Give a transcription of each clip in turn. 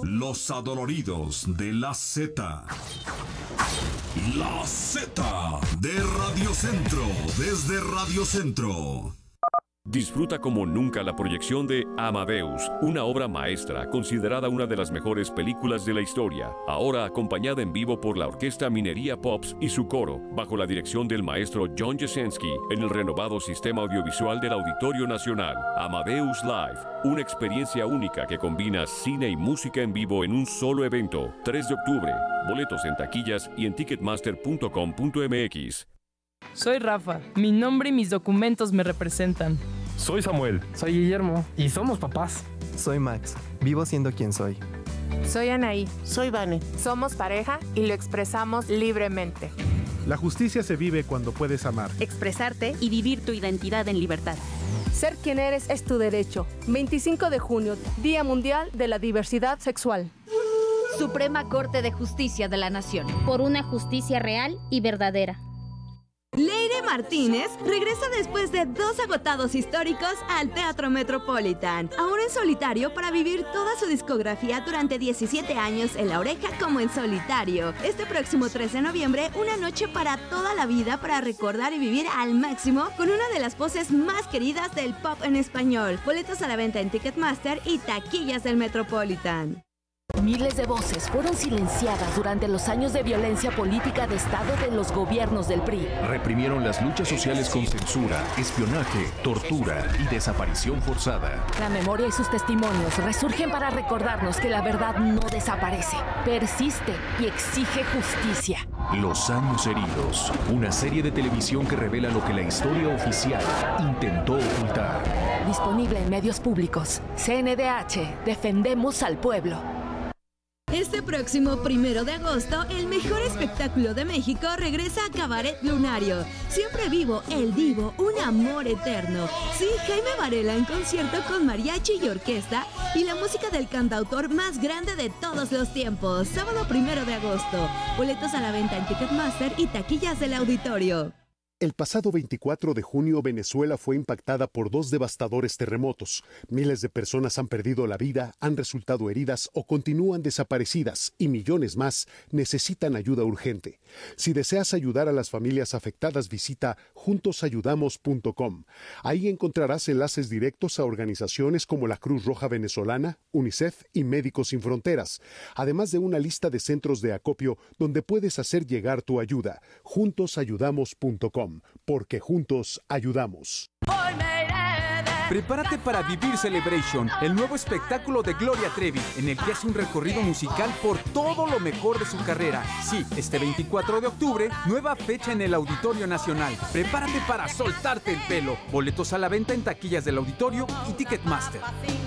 Los adoloridos de la Z. La Z de Radio Centro, desde Radio Centro. Disfruta como nunca la proyección de Amadeus, una obra maestra considerada una de las mejores películas de la historia, ahora acompañada en vivo por la Orquesta Minería Pops y su coro, bajo la dirección del maestro John Jasenski, en el renovado sistema audiovisual del Auditorio Nacional. Amadeus Live, una experiencia única que combina cine y música en vivo en un solo evento. 3 de octubre, boletos en taquillas y en ticketmaster.com.mx. Soy Rafa, mi nombre y mis documentos me representan. Soy Samuel. Soy Guillermo y somos papás. Soy Max, vivo siendo quien soy. Soy Anaí. Soy Vane. Somos pareja y lo expresamos libremente. La justicia se vive cuando puedes amar, expresarte y vivir tu identidad en libertad. Ser quien eres es tu derecho. 25 de junio, Día Mundial de la Diversidad Sexual. Suprema Corte de Justicia de la Nación. Por una justicia real y verdadera. Leire Martínez regresa después de 2 agotados históricos al Teatro Metropolitan, ahora en solitario para vivir toda su discografía durante 17 años en La Oreja como en solitario. Este próximo 13 de noviembre, una noche para toda la vida para recordar y vivir al máximo con una de las voces más queridas del pop en español. Boletos a la venta en Ticketmaster y taquillas del Metropolitan. Miles de voces fueron silenciadas durante los años de violencia política de Estado de los gobiernos del PRI. Reprimieron las luchas sociales con censura, espionaje, tortura y desaparición forzada. La memoria y sus testimonios resurgen para recordarnos que la verdad no desaparece, persiste y exige justicia. Los años heridos, una serie de televisión que revela lo que la historia oficial intentó ocultar. Disponible en medios públicos. CNDH, defendemos al pueblo. Este próximo 1 de agosto, el mejor espectáculo de México regresa a Cabaret Lunario. Siempre vivo, el divo, un amor eterno. Sí, Jaime Varela en concierto con mariachi y orquesta y la música del cantautor más grande de todos los tiempos. Sábado 1 de agosto. Boletos a la venta en Ticketmaster y taquillas del auditorio. El pasado 24 de junio, Venezuela fue impactada por 2 devastadores terremotos. Miles de personas han perdido la vida, han resultado heridas o continúan desaparecidas y millones más necesitan ayuda urgente. Si deseas ayudar a las familias afectadas, visita juntosayudamos.com. Ahí encontrarás enlaces directos a organizaciones como la Cruz Roja Venezolana, UNICEF y Médicos Sin Fronteras, además de una lista de centros de acopio donde puedes hacer llegar tu ayuda. Juntosayudamos.com. Porque juntos ayudamos. Prepárate para vivir Celebration, el nuevo espectáculo de Gloria Trevi, en el que hace un recorrido musical por todo lo mejor de su carrera. Sí, este 24 de octubre, nueva fecha en el Auditorio Nacional. Prepárate para soltarte el pelo. Boletos a la venta en taquillas del Auditorio y Ticketmaster.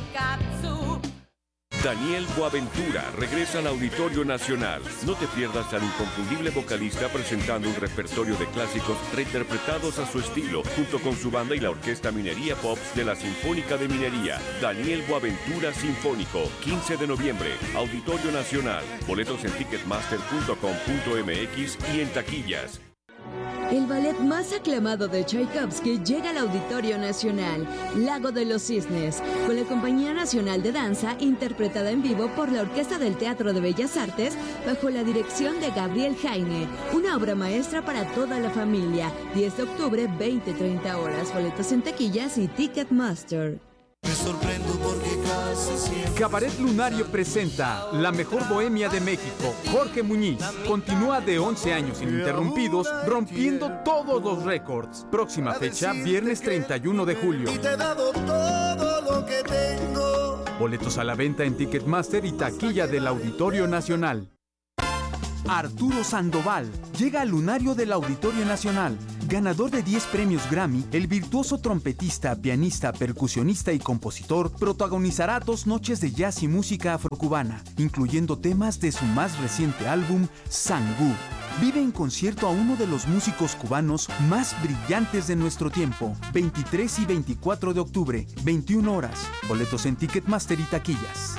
Daniel Boaventura regresa al Auditorio Nacional. No te pierdas al inconfundible vocalista presentando un repertorio de clásicos reinterpretados a su estilo, junto con su banda y la Orquesta Minería Pops de la Sinfónica de Minería. Daniel Boaventura Sinfónico, 15 de noviembre, Auditorio Nacional. Boletos en ticketmaster.com.mx y en taquillas. El ballet más aclamado de Tchaikovsky llega al Auditorio Nacional, Lago de los Cisnes, con la Compañía Nacional de Danza, interpretada en vivo por la Orquesta del Teatro de Bellas Artes, bajo la dirección de Gabriel Jaime. Una obra maestra para toda la familia. 10 de octubre, 20-30 horas. Boletos en taquillas y Ticketmaster. Me sorprendo porque casi siempre... Cabaret Lunario presenta La Mejor Bohemia de México. Jorge Muñiz continúa de 11 años ininterrumpidos, rompiendo todos los récords. Próxima fecha, viernes 31 de julio. Y te he dado todo lo que tengo. Boletos a la venta en Ticketmaster y taquilla del Auditorio Nacional. Arturo Sandoval llega al Lunario del Auditorio Nacional. Ganador de 10 premios Grammy, el virtuoso trompetista, pianista, percusionista y compositor protagonizará 2 noches de jazz y música afrocubana, incluyendo temas de su más reciente álbum, Sangú. Vive en concierto a uno de los músicos cubanos más brillantes de nuestro tiempo. 23 y 24 de octubre, 21 horas. Boletos en Ticketmaster y taquillas.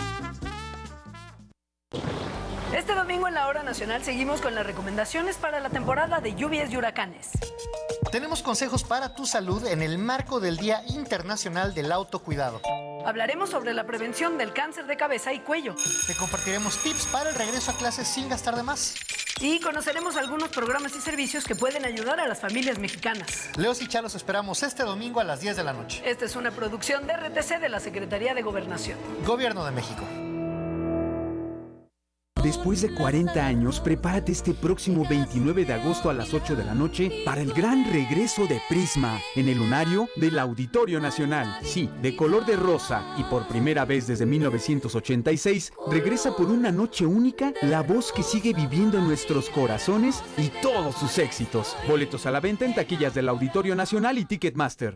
Este domingo en la Hora Nacional seguimos con las recomendaciones para la temporada de lluvias y huracanes. Tenemos consejos para tu salud en el marco del Día Internacional del Autocuidado. Hablaremos sobre la prevención del cáncer de cabeza y cuello. Te compartiremos tips para el regreso a clases sin gastar de más. Y conoceremos algunos programas y servicios que pueden ayudar a las familias mexicanas. Leos y Chá los esperamos este domingo a las 10 de la noche. Esta es una producción de RTC de la Secretaría de Gobernación. Gobierno de México. Después de 40 años, prepárate este próximo 29 de agosto a las 8 de la noche para el gran regreso de Prisma en el lunario del Auditorio Nacional. Sí, de color de rosa y por primera vez desde 1986, regresa por una noche única la voz que sigue viviendo en nuestros corazones y todos sus éxitos. Boletos a la venta en taquillas del Auditorio Nacional y Ticketmaster.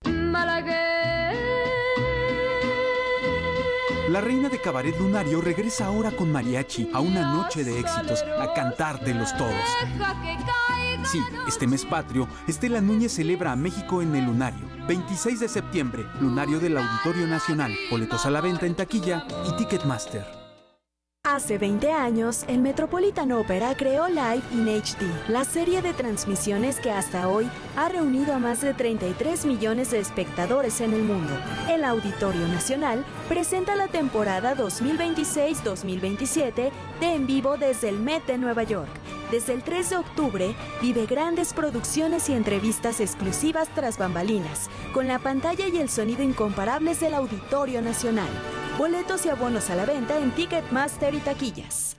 La reina de cabaret lunario regresa ahora con mariachi a una noche de éxitos, a cantártelos todos. Sí, este mes patrio, Estela Núñez celebra a México en el lunario. 26 de septiembre, lunario del Auditorio Nacional. Boletos a la venta en taquilla y Ticketmaster. Hace 20 años, el Metropolitan Opera creó Live in HD, la serie de transmisiones que hasta hoy ha reunido a más de 33 millones de espectadores en el mundo. El Auditorio Nacional presenta la temporada 2026-2027 de En Vivo desde el Met de Nueva York. Desde el 3 de octubre, vive grandes producciones y entrevistas exclusivas tras bambalinas, con la pantalla y el sonido incomparables del Auditorio Nacional. Boletos y abonos a la venta en Ticketmaster y taquillas.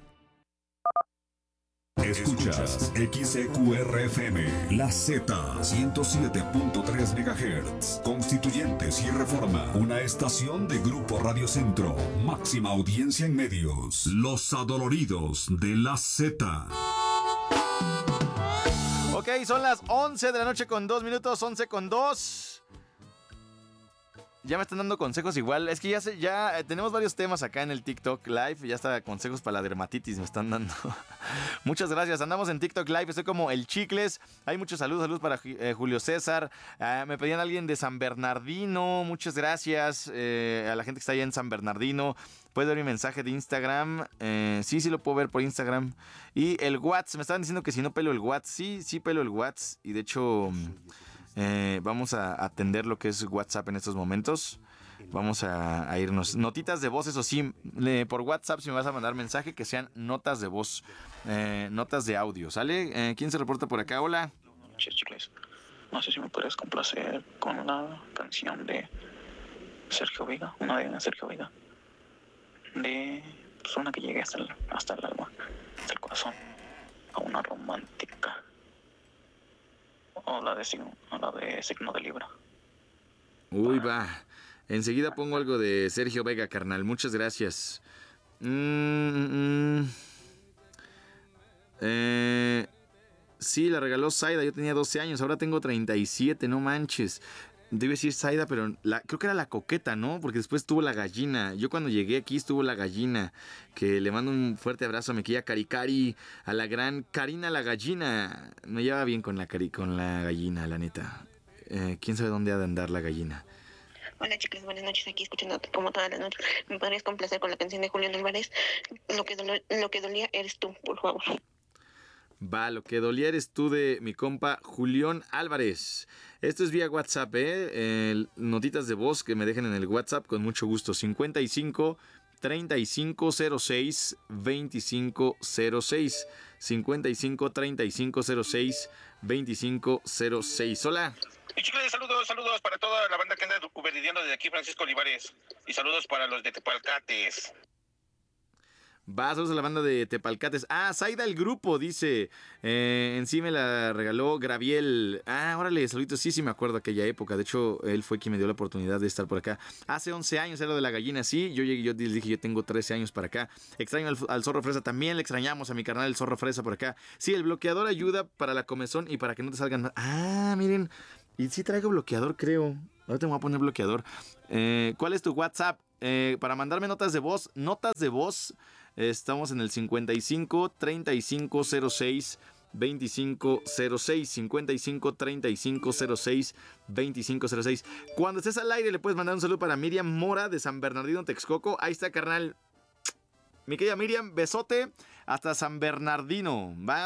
Escuchas XEQRFM, La Z, 107.3 MHz, Constituyentes y Reforma, una estación de Grupo Radio Centro, máxima audiencia en medios, Los Adoloridos de La Z. Ok, son las 11 de la noche con 2 minutos, 11 con 2. Ya me están dando consejos igual. Es que ya tenemos varios temas acá en el TikTok Live. Ya está consejos para la dermatitis me están dando. Muchas gracias. Andamos en TikTok Live. Estoy como el Chicles. Hay muchos saludos. Saludos para Julio César. Me pedían a alguien de San Bernardino. Muchas gracias a la gente que está allá en San Bernardino. Puedes ver mi mensaje de Instagram. Sí lo puedo ver por Instagram. Y el WhatsApp. Me estaban diciendo que si no pelo el WhatsApp. Sí pelo el WhatsApp. Y de hecho... vamos a atender lo que es WhatsApp en estos momentos. Vamos a irnos. Notitas de voz, eso sí, por WhatsApp si me vas a mandar mensaje, que sean notas de voz, notas de audio, ¿sale? ¿Quién se reporta por acá? Hola. Chicles, no sé si me puedes complacer con la canción de Sergio Vega, una de Sergio Vega, de pues, una que llegue hasta el alma, hasta el corazón, a una romántica. O la de signo de Libra. Uy, va. Enseguida pongo algo de Sergio Vega, carnal. Muchas gracias. Sí, la regaló Zaida. Yo tenía 12 años, ahora tengo 37, no manches. Debe decir Zaida, pero creo que era la coqueta, ¿no? Porque después estuvo la gallina. Yo cuando llegué aquí estuvo la gallina. Que le mando un fuerte abrazo a mi querida Cari, a la gran Karina la gallina. Me lleva bien con la gallina, la neta. ¿Quién sabe dónde ha de andar la gallina? Hola chicos, buenas noches, aquí escuchándote como todas las noches. ¿Me podrías complacer con la canción de Julián Álvarez? Lo que dolía eres tú, por favor. Va, lo que dolía eres tú, de mi compa Julián Álvarez. Esto es vía WhatsApp, notitas de voz que me dejen en el WhatsApp con mucho gusto. 55 3506 2506. 55 3506 2506. Hola. Y chicos, saludos para toda la banda que anda uberidiando desde aquí, Francisco Olivares. Y saludos para los de Tepalcates. Va, saludos a la banda de Tepalcates. Zaida el grupo, dice. En sí me la regaló Graviel. Órale, saluditos. Sí, me acuerdo aquella época. De hecho, él fue quien me dio la oportunidad de estar por acá. Hace 11 años era lo de la gallina, sí. Yo llegué, yo les dije, yo tengo 13 años para acá. Extraño al Zorro Fresa. También le extrañamos a mi carnal el Zorro Fresa por acá. Sí, el bloqueador ayuda para la comezón y para que no te salgan más. Miren. Y sí traigo bloqueador, creo. Ahorita me voy a poner bloqueador. ¿Cuál es tu WhatsApp? Para mandarme notas de voz. Estamos en el 55 3506 2506. 55 3506 2506. Cuando estés al aire le puedes mandar un saludo para Miriam Mora de San Bernardino, Texcoco. Ahí está, carnal. Mi querida Miriam, besote hasta San Bernardino, ¿va?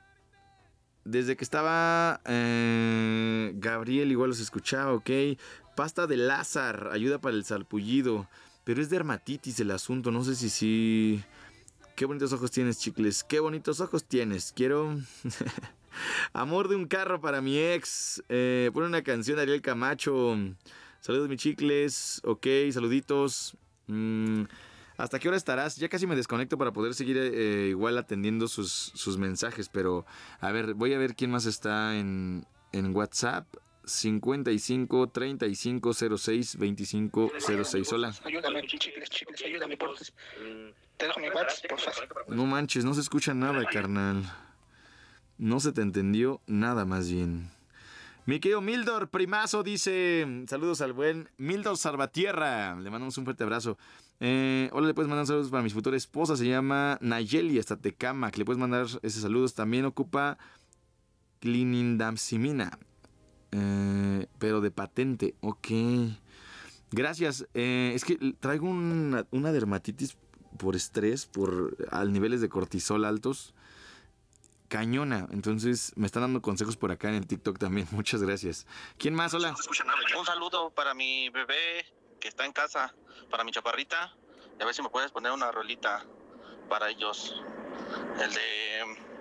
Desde que estaba Gabriel igual los escuchaba, ok. Pasta de Lázar, ayuda para el sarpullido. Pero es dermatitis el asunto, no sé si sí. Qué bonitos ojos tienes, chicles. Qué bonitos ojos tienes. Quiero... Amor de un carro para mi ex. Pone una canción de Ariel Camacho. Saludos, mis chicles. Ok, saluditos. ¿Hasta qué hora estarás? Ya casi me desconecto para poder seguir igual atendiendo sus mensajes. Pero, a ver, voy a ver quién más está en WhatsApp. 55 35 06 25 06. Hola. Ayúdame, chicles, ayúdame, por favor. Te dejo mi WhatsApp, por favor. No manches, no se escucha nada, carnal. No se te entendió nada, más bien. Mi querido Mildor Primazo dice: saludos al buen Mildor Salvatierra. Le mandamos un fuerte abrazo. Hola, le puedes mandar saludos para mi futura esposa. Se llama Nayeli, hasta Tecama. Que le puedes mandar esos saludos. También ocupa clinindamcimina. Pero de patente. Ok. Gracias. Es que traigo una dermatitis por estrés, por niveles de cortisol altos. Cañona. Entonces me están dando consejos por acá en el TikTok también. Muchas gracias. ¿Quién más? Hola. Un saludo para mi bebé que está en casa, para mi chaparrita. Y a ver si me puedes poner una rolita para ellos. El de...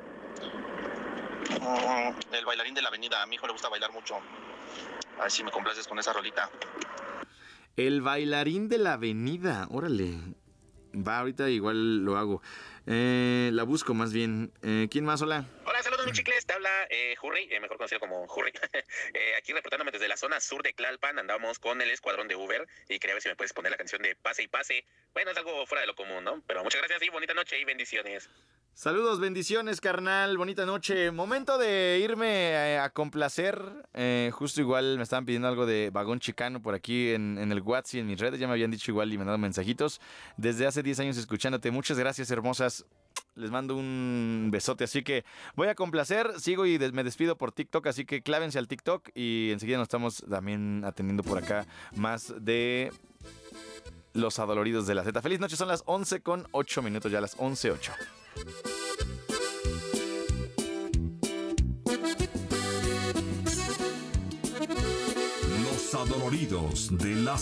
el bailarín de la avenida. A mi hijo le gusta bailar mucho. A ver si me complaces con esa rolita. El bailarín de la avenida. Órale. Va, ahorita igual lo hago. La busco más bien. ¿Quién más? Hola. Hola, saludos, mis chicles. Te habla Hurry, mejor conocido como Hurry. Aquí reportándome desde la zona sur de Tlalpan. Andamos con el escuadrón de Uber y quería ver si me puedes poner la canción de Pase y Pase. Bueno, es algo fuera de lo común, ¿no? Pero muchas gracias y bonita noche y bendiciones. Saludos, bendiciones, carnal. Bonita noche. Momento de irme a complacer. Justo igual me estaban pidiendo algo de Vagón Chicano por aquí en el WhatsApp y en mis redes. Ya me habían dicho igual y me han dado mensajitos. Desde hace 10 años escuchándote. Muchas gracias, hermosas. Les mando un besote. Así que voy a complacer. Sigo y me despido por TikTok. Así que clávense al TikTok. Y enseguida nos estamos también atendiendo por acá más de los adoloridos de la Z. Feliz noche. Son las 11:08. Ya las 11:08. Los adoloridos de la